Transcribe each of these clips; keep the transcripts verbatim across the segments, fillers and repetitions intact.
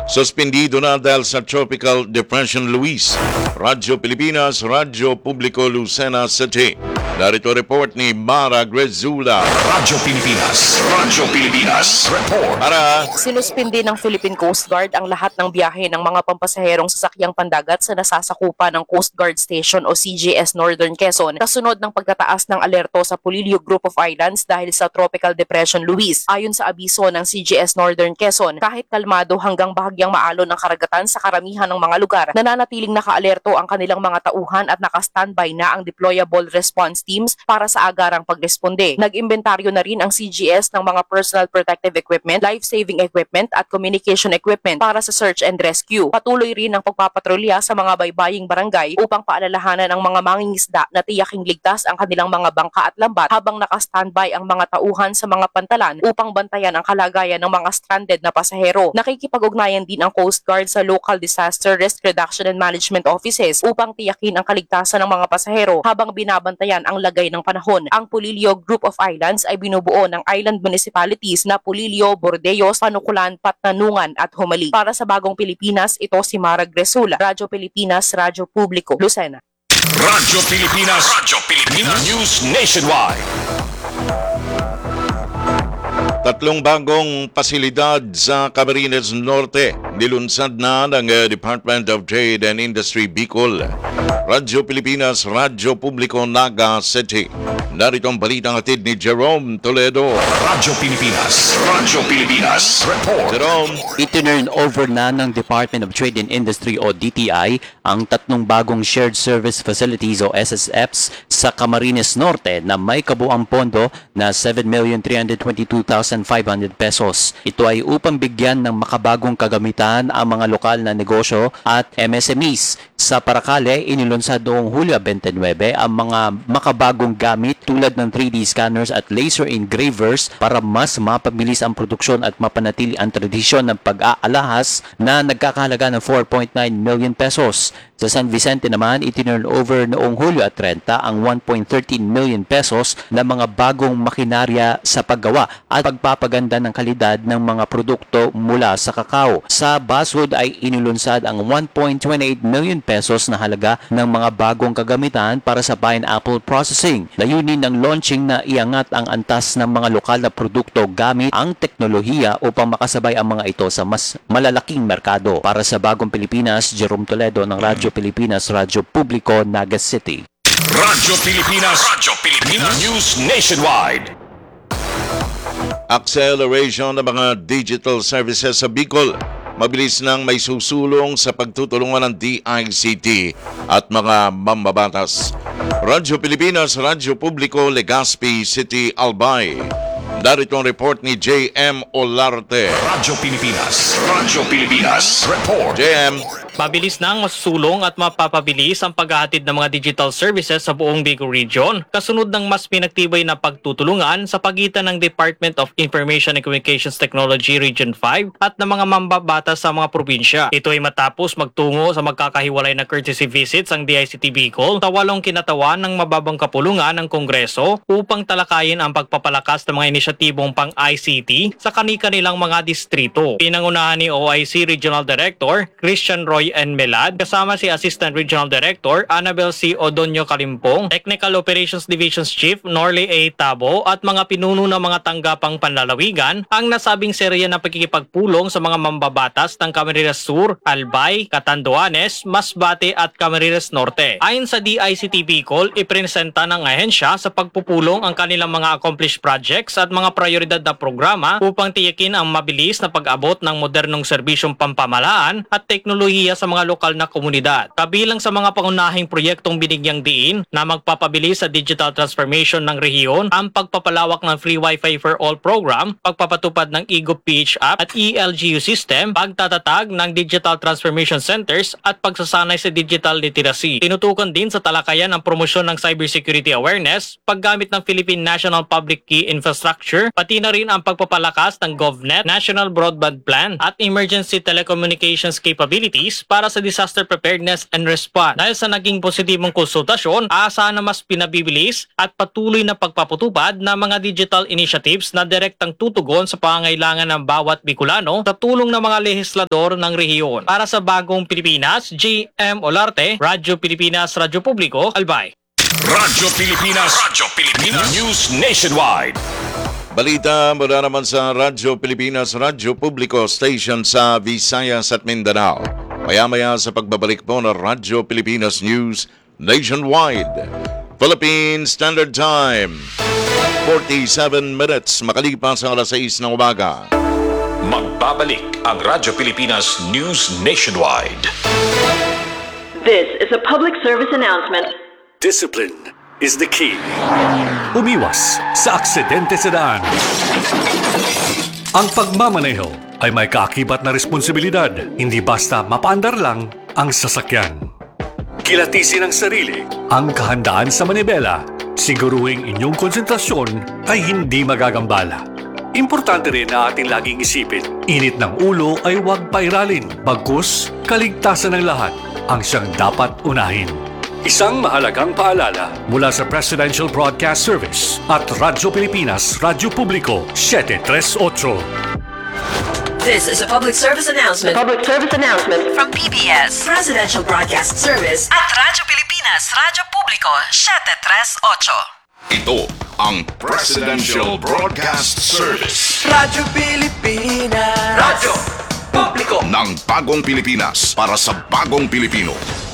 Suspendido na dahil sa Tropical Depression Luis. Radyo Pilipinas, Radyo Publiko Lucena City. Narito report ni Mara Grezula. Radyo Pilipinas, Radyo Pilipinas, report. Para Sinuspindi ng Philippine Coast Guard ang lahat ng biyahe ng mga pampasaherong sasakyang pandagat sa nasasakupan ng Coast Guard Station o C G S Northern Quezon kasunod ng pagtataas ng alerto sa Polillo Group of Islands dahil sa Tropical Depression Luis. Ayon sa abiso ng C G S Northern Quezon, kahit kalmado hanggang bahagyang maalon ng karagatan sa karamihan ng mga lugar, nananatiling naka-alerto ang kanilang mga tauhan at naka-standby na ang deployable response teams para sa agarang pagresponde. Nag-imbentaryo na rin ang C G S ng mga personal protective equipment, life-saving equipment at communication equipment para sa search and rescue. Patuloy rin ang pagpapatrolya sa mga baybaying barangay upang paalalahanan ang mga mangingisda na tiyaking ligtas ang kanilang mga bangka at lambat habang naka-standby ang mga tauhan sa mga pantalan upang bantayan ang kalagayan ng mga stranded na pasahero. Nakikipag-ugnayan din ang Coast Guard sa local disaster risk reduction and management offices upang tiyakin ang kaligtasan ng mga pasahero habang binabantayan ang lagay ng panahon. Ang Polillo Group of Islands ay binubuo ng island municipalities na Polillo, Bordeos, Panukulan, Patnanungan at Humali. Para sa Bagong Pilipinas, ito si Mara Grezula, Radyo Pilipinas, Radyo Publiko, Lucena. Radyo Pilipinas, Radyo Pilipinas, News Nationwide. tatlong bagong pasilidad sa Camarines Norte nilunsad na ng uh, Department of Trade and Industry Bicol. Radyo Pilipinas, Radyo Publiko, Naga City. Narito ang balitang hatid ni Jerome Toledo. Radyo Pilipinas, Radyo Pilipinas, report. Jerome, Itinurn over na ng Department of Trade and Industry o D T I ang tatlong bagong Shared Service Facilities o S S Fs sa Camarines Norte na may kabuang pondo na seven million three hundred twenty-two thousand five hundred pesos. Ito ay upang bigyan ng makabagong kagamitan ang mga lokal na negosyo at M S M Es. Sa Paracale, inilunsad noong Hulyo twenty-nine ang mga makabagong gamit tulad ng three D scanners at laser engravers para mas mapabilis ang produksyon at mapanatili ang tradisyon ng pag-aalahas na nagkakahalaga ng four point nine million pesos. Sa San Vicente naman, itinurn over noong Hulyo thirty ang one point one three million pesos na mga bagong makinarya sa paggawa at pagpapaganda ng kalidad ng mga produkto mula sa kakao. Sa Basswood ay inilunsad ang one point two eight million pesos na halaga ng mga bagong kagamitan para sa pineapple processing. Layunin ng launching na iangat ang antas ng mga lokal na produkto gamit ang teknolohiya upang makasabay ang mga ito sa mas malalaking merkado. Para sa Bagong Pilipinas, Jerome Toledo ng Radyo Pilipinas, Radyo Publiko, Naga City. Radyo Pilipinas, Radyo Pilipinas, News Nationwide. acceleration ng mga digital services sa Bicol. Mabilis nang may susulong sa pagtutulungan ng D I C T at mga mambabatas. Radyo Pilipinas, Radyo Publiko, Legazpi City, Albay. Darito ang report ni J M Olarte. Radyo Pilipinas, Radyo Pilipinas, report. J M, Mabilis nang masusulong at mapapabilis ang paghahatid ng mga digital services sa buong Bicol Region, kasunod ng mas pinagtibay na pagtutulungan sa pagitan ng Department of Information and Communications Technology Region five at ng mga mambabatas sa mga probinsya. Ito ay matapos magtungo sa magkakahiwalay na courtesy visits ang D I C T Bicol sa walong kinatawan ng mababang kapulungan ng Kongreso upang talakayin ang pagpapalakas ng mga inisyatibong pang-I C T sa kani-kanilang mga distrito. Pinangunahan ni O I C Regional Director Christian Roy N. Melad kasama si Assistant Regional Director Annabel C. Odonio Kalimpong, Technical Operations Divisions Chief Norley A. Tabo at mga pinuno ng mga tanggapang panlalawigan ang nasabing serya na pagkikipagpulong sa mga mambabatas ng Camarines Sur, Albay, Catanduanes, Masbate at Camarines Norte. Ayon sa D I C T Bicol, ipresenta ng ahensya sa pagpupulong ang kanilang mga accomplished projects at mga prioridad na programa upang tiyakin ang mabilis na pag-abot ng modernong serbisyong pampamalaan at teknolohiya sa mga lokal na komunidad. Kabilang sa mga pangunahing proyektong binigyang diin na magpapabilis sa digital transformation ng rehiyon ang pagpapalawak ng Free Wi-Fi for All program, pagpapatupad ng E G O P H app at E L G U system, pagtatatag ng digital transformation centers at pagsasanay sa digital literacy. Tinutukan din sa talakayan ang promosyon ng cybersecurity awareness, paggamit ng Philippine National Public Key Infrastructure infrastructure, pati na rin ang pagpapalakas ng GovNet, National Broadband Plan at Emergency Telecommunications Capabilities para sa disaster preparedness and response. Dahil sa naging positibong konsultasyon, aasahan na mas pinabibilis at patuloy na pagpapatupad ng mga digital initiatives na direktang tutugon sa pangangailangan ng bawat Bicolano sa tulong ng mga lehislador ng rehiyon. Para sa Bagong Pilipinas, J M Olarte, Radyo Pilipinas, Radyo Publiko, Albay. Radyo Pilipinas. Radyo Pilipinas. News Nationwide. Balita mula naman sa Radyo Pilipinas, Radyo Publiko Station sa Visayas at Mindanao. Maya-maya sa pagbabalik po ng Radyo Pilipinas News Nationwide. Philippine Standard Time, forty-seven minutes makalipas ang alas sais ng umaga. Magbabalik ang Radyo Pilipinas News Nationwide. This is a public service announcement. Discipline is the key. Umiwas sa aksidente sa daan. Ang pagmamaneho ay may kaakibat na responsibilidad, hindi basta mapaandar lang ang sasakyan. Kilatisin ang sarili, ang kahandaan sa manibela, siguruhing inyong konsentrasyon ay hindi magagambala. Importante rin na ating laging isipin, init ng ulo ay huwag pairalin, bagkus kaligtasan ng lahat ang siyang dapat unahin. Isang mahalagang paalala mula sa Presidential Broadcast Service at Radyo Pilipinas, Radyo Publiko, seven thirty-eight. This is a public service announcement Public service announcement. from P B S, Presidential Broadcast Service at Radyo Pilipinas, Radyo Publiko, seven thirty-eight. Ito ang Presidential Broadcast Service Radyo Pilipinas, Radyo Publiko. ng Bagong Pilipinas para sa Bagong Pilipino.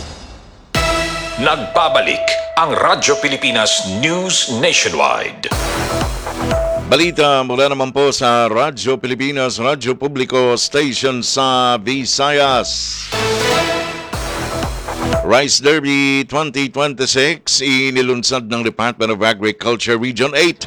Nagbabalik ang Radyo Pilipinas News Nationwide. Balita mula naman po sa Radyo Pilipinas, Radyo Publiko Station sa Visayas. Rice Derby twenty twenty-six inilunsad ng Department of Agriculture Region eight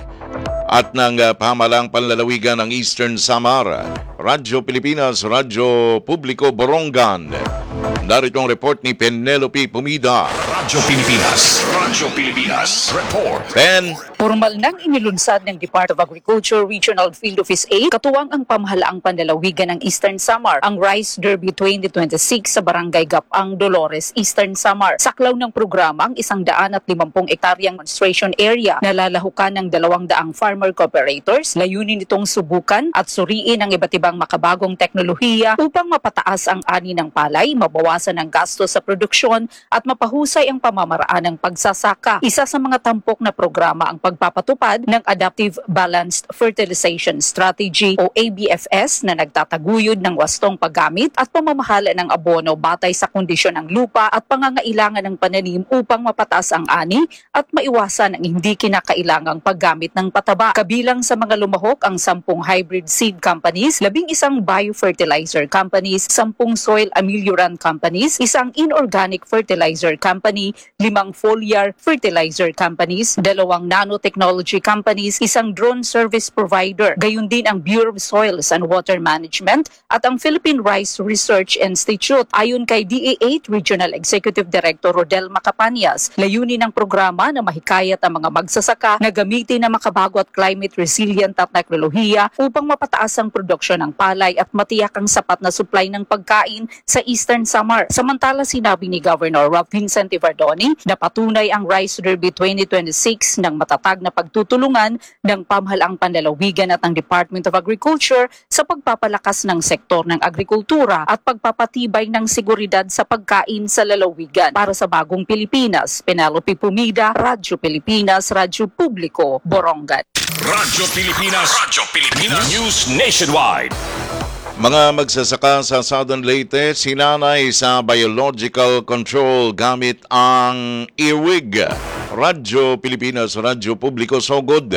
at ng uh, pamahalang panlalawigan ng Eastern Samar. Radyo Pilipinas, Radyo Publiko Borongan. Narito ang report ni Penelope Pumida. Radyo Pilipinas. Radyo Pilipinas. Report. Pen, Formal nang inilunsad ng Department of Agriculture Regional Field Office eight, katuwang ang pamahalaang panlalawigan ng Eastern Samar, ang Rice Derby twenty twenty-six sa Barangay Gapang, Dolores, Eastern Samar. Saklaw ng programa ang isang daan at limampung ektaryang demonstration area na lalahukan ng dalawang daang farmer cooperators. Layunin itong subukan at suriin ang iba't ibang makabagong teknolohiya upang mapataas ang ani ng palay, mabawasan ang gasto sa produksyon at mapahusay ang pamamaraan ng pagsasaka. Isa sa mga tampok na programa ang pagpapatupad ng Adaptive Balanced Fertilization Strategy o A B F S na nagtataguyod ng wastong paggamit at pamamahala ng abono batay sa kondisyon ng lupa at pangangailangan ng pananim upang mapataas ang ani at maiwasan ang hindi kinakailangang paggamit ng pataba. Kabilang sa mga lumahok ang sampung hybrid seed companies, labing isang biofertilizer companies, sampung soil ameliorant companies, isang inorganic fertilizer company, limang foliar fertilizer companies, dalawang nanotechnology companies, isang drone service provider, gayon din ang Bureau of Soils and Water Management at ang Philippine Rice Research Institute. Ayon kay D A eight Regional Executive Director Rodel Macapanias, layunin ng programa na mahikayat ang mga magsasaka na gamitin ang makabago at climate resilient at teknolohiya upang mapataas ang produksyon ng palay at matiyak ang sapat na supply ng pagkain sa Eastern Samar. Samantala, sinabi ni Governor Ralph Vincent Ivardoni na patunay ang Rice Derby twenty twenty-six ng matatag na pagtutulungan ng pamahalaang panlalawigan at ng Department of Agriculture sa pagpapalakas ng sektor ng agrikultura at pagpapatibay ng seguridad sa pagkain sa lalawigan. Para sa Bagong Pilipinas, Penelope Pumida, Radyo Pilipinas, Radyo Publiko, Borongan. Radyo Pilipinas. Radyo Pilipinas News Nationwide. mga magsasaka sa Southern Leyte sinanay sa biological control gamit ang earwig. Radyo Pilipinas, Radyo Publiko, Sogod.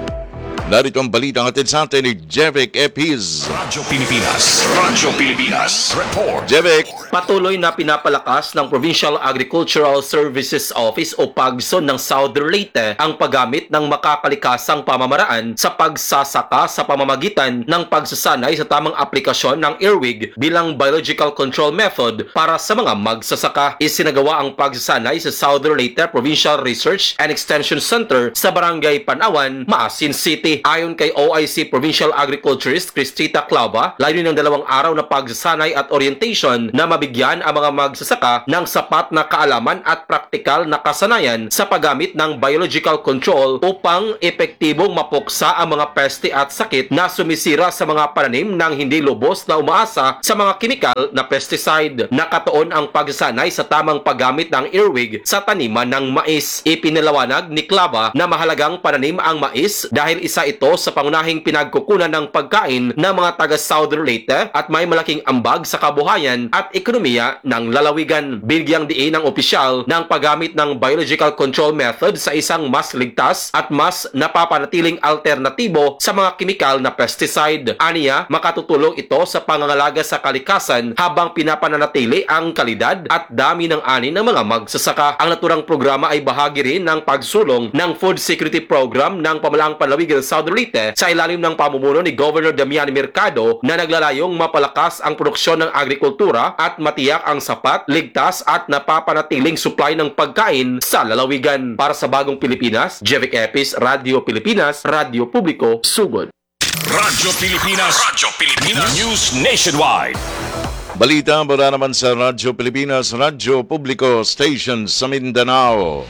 Narito ang balita ng atin sa atin ni Jevek Epiz. Radyo Pilipinas. Radyo Pilipinas. Report. Jevek. Patuloy na pinapalakas ng Provincial Agricultural Services Office o PAGSO ng Southern Leyte ang paggamit ng makakalikasang pamamaraan sa pagsasaka sa pamamagitan ng pagsasanay sa tamang aplikasyon ng earwig bilang biological control method para sa mga magsasaka. Isinagawa ang pagsasanay sa Southern Leyte Provincial Research and Extension Center sa Barangay Panawan, Maasin City. City. Ayon kay O I C Provincial Agriculturist Cristita Clava, layunin ng dalawang araw na pagsasanay at orientation na mabigyan ang mga magsasaka ng sapat na kaalaman at praktikal na kasanayan sa paggamit ng biological control upang epektibong mapuksa ang mga peste at sakit na sumisira sa mga pananim nang hindi lubos na umaasa sa mga kimikal na pesticide. Nakatuon ang pagsasanay sa tamang paggamit ng earwig sa taniman ng mais. Ipinalawanag ni Clava na mahalagang pananim ang mais dahil isa ito sa pangunahing pinagkukunan ng pagkain ng mga taga Southern Leyte at may malaking ambag sa kabuhayan at ekonomiya ng lalawigan. Bigyang diin ng opisyal ng paggamit ng biological control method sa isang mas ligtas at mas napapanatiling alternatibo sa mga kimikal na pesticide. Aniya, makatutulong ito sa pangangalaga sa kalikasan habang pinapananatili ang kalidad at dami ng ani ng mga magsasaka. Ang naturang programa ay bahagi rin ng pagsulong ng Food Security Program ng Pamahalaang Panlalawigan ng Southern Leyte sa ilalim ng pamumuno ni Governor Damian Mercado na naglalayong mapalakas ang produksyon ng agrikultura at matiyak ang sapat, ligtas at napapanatiling supply ng pagkain sa lalawigan. Para sa Bagong Pilipinas, Jevic Epis, Radio Pilipinas, Radio Publiko, Sugod. Radyo Pilipinas, Radyo Pilipinas, News Nationwide. Balita mula naman sa Radyo Pilipinas, Radyo Publiko Station sa Mindanao.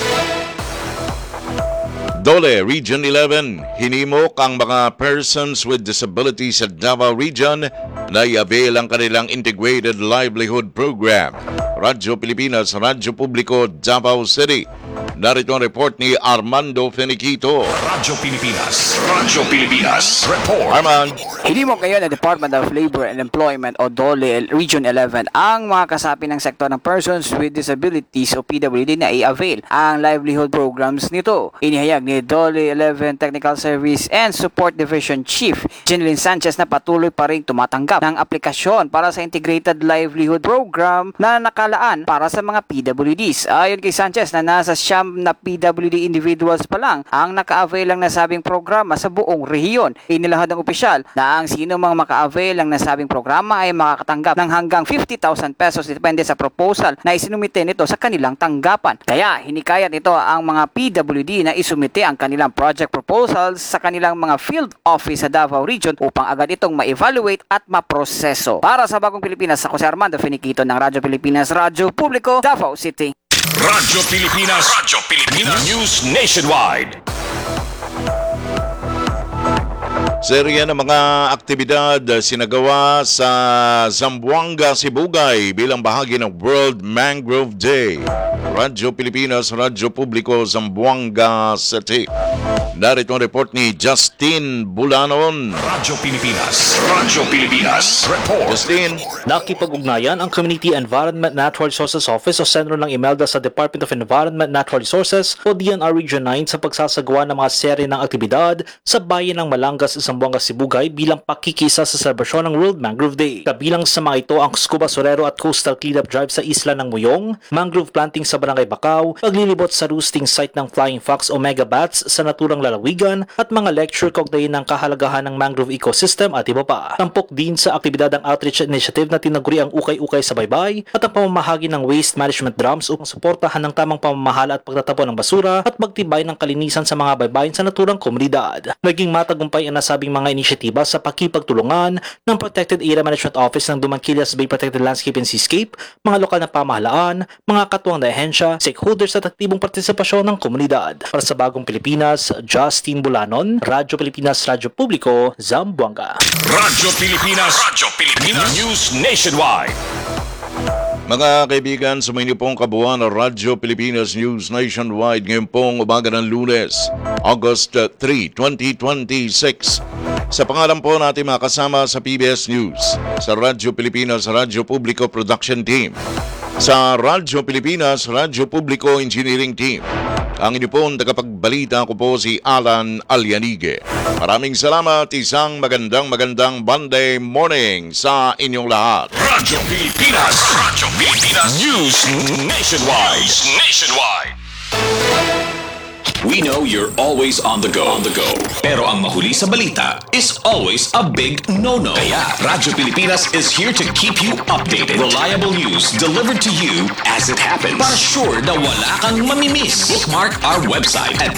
Dole, Region eleven, hinimok ang mga persons with disabilities sa Davao Region na i-avail ang kanilang Integrated Livelihood Program. Radyo Pilipinas, Radyo Publiko, Davao City. Narito ang report ni Armando Feniquito. Radyo Pilipinas, Radyo Pilipinas, report. Armand. Hinimok ngayon ng Department of Labor and Employment o DOLE Region eleven ang mga kasapi ng sektor ng Persons with Disabilities o P W D na i-avail ang livelihood programs nito. Inihayag ni DOLE eleven Technical Service and Support Division Chief Jeneline Sanchez na patuloy pa rin tumatanggap ng aplikasyon para sa Integrated Livelihood Program na nakalaan para sa mga P W Ds. Ayon kay Sanchez na nasa siyam na P W D individuals pa lang ang naka-avail ng nasabing programa sa buong rehiyon. Inilahad ng opisyal na ang sino mang maka-avail ng nasabing programa ay makakatanggap ng hanggang fifty thousand pesos depende sa proposal na isinumite nito sa kanilang tanggapan. Kaya hinikayat nito ang mga P W D na isumite ang kanilang project proposals sa kanilang mga field office sa Davao Region upang agad itong ma-evaluate at ma-proseso. Para sa Bagong Pilipinas, ako si Armando Feniquito ng Radyo Pilipinas, Radyo Publiko, Davao City. Radyo Pilipinas, Radyo Pilipinas, News Nationwide. Serya ng mga aktibidad sinagawa sa Zamboanga, Sibugay bilang bahagi ng World Mangrove Day. Radyo Pilipinas, Radyo Publiko, Zamboanga City. Narito ang report ni Justin Bulanon. Radyo Pilipinas, Radyo Pilipinas, report. Justin. Nakipag-ugnayan ang Community Environment Natural Resources Office o Sentro ng Imelda sa Department of Environment Natural Resources o D N R Region nine sa pagsasagawa ng mga serye ng aktibidad sa bayan ng Malangas, Zamboanga, Sibugay bilang pakikisa sa selebrasyon ng World Mangrove Day. Kabilang sa mga ito ang scuba sorero at coastal cleanup drive sa isla ng Muyong, mangrove planting sa Barangay Bacau, paglilibot sa roosting site ng Flying Fox o Megabats sa naturang lalawigan at mga lecture kaugnay ng kahalagahan ng mangrove ecosystem at iba pa. Tampok din sa aktibidad ang outreach initiative na tinaguri ang Ukay-Ukay sa Baybay at ang pamamahagi ng waste management drums upang suportahan ng tamang pamamahala at pagtatapon ng basura at magtibay ng kalinisan sa mga baybayin sa naturang komunidad. Naging matagumpay ang nasabing mga inisyatiba sa pakipagtulungan ng Protected Area Management Office ng Dumankilias Bay Protected Landscape and Seascape, mga lokal na pamahalaan, mga katuwang na ehensya, stakeholders at aktibong partisipasyon ng komunidad. Para sa Bagong Pilipinas, Justin Bulanon, Radyo Pilipinas, Radyo Publiko, Zamboanga. Radyo Pilipinas, Radyo Pilipinas, News Nationwide. Mga kaibigan, sumainyo pong kabuuan ng Radyo Pilipinas News Nationwide ngayon pong umaga ng Lunes, August three, twenty twenty-six. Sa pangalan po natin mga kasama sa P B S News, sa Radyo Pilipinas, Radyo Publiko Production Team, sa Radyo Pilipinas, Radyo Publiko Engineering Team. Ang inyo pong tagapagbalita ko po si Alan Alianige. Maraming salamat, isang magandang magandang Monday morning sa inyong lahat. Radyo Pilipinas, Radyo Pilipinas, News Nationwide, Nationwide. We know you're always on the go, on the go. Pero ang mahuli sa balita is always a big no-no. Kaya Radyo Pilipinas is here to keep you updated. Reliable news delivered to you as it happens. Para sure na wala kang mamimiss. Bookmark our website at